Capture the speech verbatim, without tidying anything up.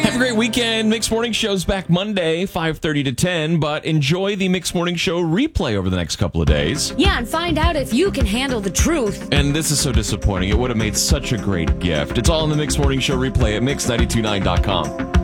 Have a great weekend. Mixed Morning Show's back Monday, five thirty to ten, but enjoy the Mixed Morning Show replay over the next couple of days. Yeah, and find out if you can handle the truth. And this is so disappointing. It would have made such a great gift. It's all in the Mixed Morning Show replay at mix nine two nine dot com.